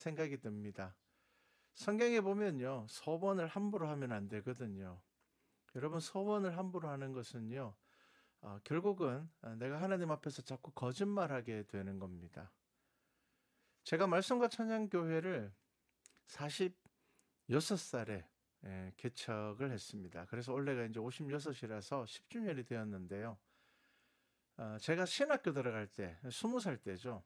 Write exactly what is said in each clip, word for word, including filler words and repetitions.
생각이 듭니다. 성경에 보면요, 소원을 함부로 하면 안 되거든요. 여러분, 소원을 함부로 하는 것은요, 어, 결국은 어, 내가 하나님 앞에서 자꾸 거짓말하게 되는 겁니다. 제가 말씀과 찬양교회를 사십육 살에 예, 개척을 했습니다. 그래서 올해가 이제 오십육이라서 십 주년이 되었는데요. 어, 제가 신학교 들어갈 때, 스무 살 때죠.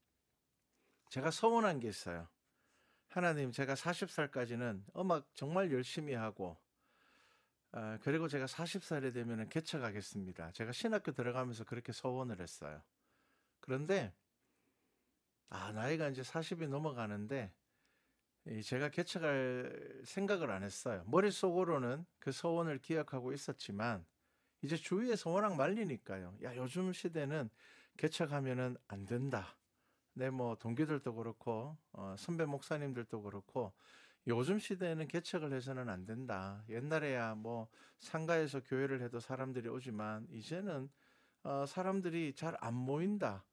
제가 소원한 게 있어요. 하나님, 제가 마흔 살까지는 음악 정말 열심히 하고, 아, 그리고 제가 마흔 살이 되면 개척하겠습니다. 제가 신학교 들어가면서 그렇게 소원을 했어요. 그런데, 아, 나이가 이제 사십이 넘어가는데, 이 제가 개척할 생각을 안 했어요. 머릿속으로는 그 소원을 기억하고 있었지만, 이제 주위에서 워낙 말리니까요. 야, 요즘 시대는 개척하면은 안 된다. 내 뭐 동기들도 그렇고 어, 선배 목사님들도 그렇고 요즘 시대에는 개척을 해서는 안 된다. 옛날에야 뭐 상가에서 교회를 해도 사람들이 오지만 이제는 어, 사람들이 잘 안 모인다.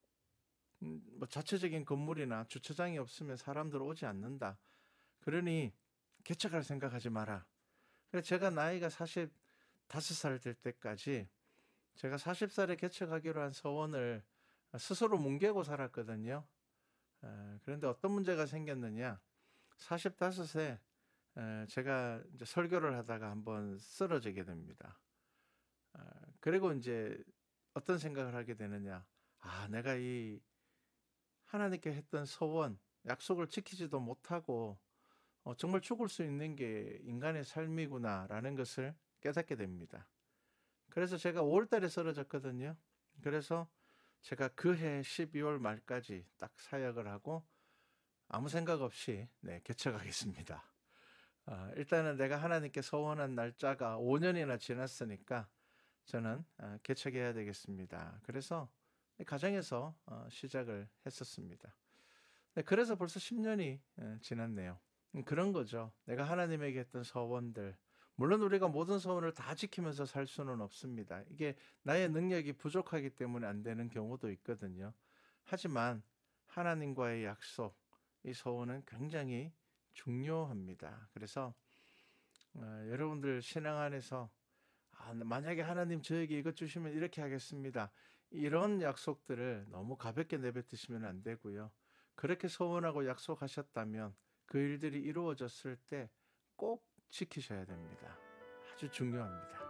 음, 뭐 자체적인 건물이나 주차장이 없으면 사람들 오지 않는다. 그러니 개척할 생각하지 마라. 그래서 제가 나이가 마흔다섯 살 될 때까지 제가 마흔 살에 개척하기로 한 서원을 스스로 뭉개고 살았거든요. 에, 그런데 어떤 문제가 생겼느냐. 마흔다섯에 에, 제가 이제 설교를 하다가 한번 쓰러지게 됩니다. 에, 그리고 이제 어떤 생각을 하게 되느냐. 아, 내가 이 하나님께 했던 소원, 약속을 지키지도 못하고 어, 정말 죽을 수 있는 게 인간의 삶이구나라는 것을 깨닫게 됩니다. 그래서 제가 오월 달에 쓰러졌거든요. 그래서 제가 그해 십이월 말까지 딱 사역을 하고 아무 생각 없이 네, 개척하겠습니다. 아, 일단은 내가 하나님께 소원한 날짜가 오 년이나 지났으니까 저는 아, 개척해야 되겠습니다. 그래서 가정에서 어, 시작을 했었습니다. 네, 그래서 벌써 십 년이 지났네요. 음, 그런 거죠. 내가 하나님에게 했던 소원들. 물론 우리가 모든 소원을 다 지키면서 살 수는 없습니다. 이게 나의 능력이 부족하기 때문에 안 되는 경우도 있거든요. 하지만 하나님과의 약속, 이 소원은 굉장히 중요합니다. 그래서 어, 여러분들 신앙 안에서 아, 만약에 하나님 저에게 이것 주시면 이렇게 하겠습니다. 이런 약속들을 너무 가볍게 내뱉으시면 안 되고요. 그렇게 소원하고 약속하셨다면 그 일들이 이루어졌을 때 꼭 지키셔야 됩니다. 아주 중요합니다.